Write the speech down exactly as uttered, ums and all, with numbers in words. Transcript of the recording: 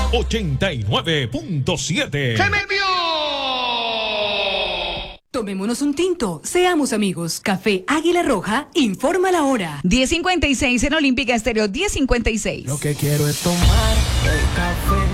ochenta y nueve punto siete. ¡Se me envió! Tomémonos un tinto, seamos amigos. Café Águila Roja, informa la hora. diez cincuenta y seis en Olímpica Estéreo, diez cincuenta y seis. Lo que quiero es tomar el café.